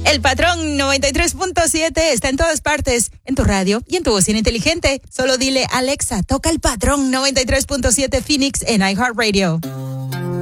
El Patrón 93.7 está en todas partes, en tu radio y en tu bocina inteligente. Solo dile, Alexa, toca El Patrón 93.7 Phoenix en iHeartRadio.